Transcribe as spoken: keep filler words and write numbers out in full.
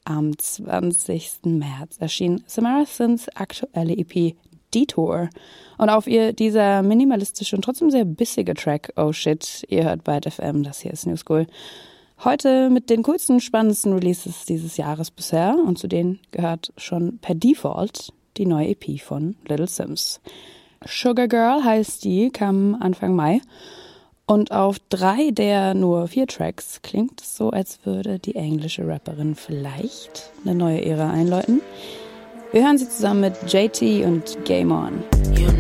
Am zwanzigsten März erschien Samara Synths aktuelle E P Detour. Und auf ihr dieser minimalistische und trotzdem sehr bissige Track Oh Shit. Ihr hört Byte F M, das hier ist New School. Heute mit den coolsten, spannendsten Releases dieses Jahres bisher. Und zu denen gehört schon per Default die neue E P von Little Simz. Sugar Girl heißt die, kam Anfang Mai. Und auf drei der nur vier Tracks klingt es so, als würde die englische Rapperin vielleicht eine neue Ära einläuten. Wir hören sie zusammen mit J T und Game On.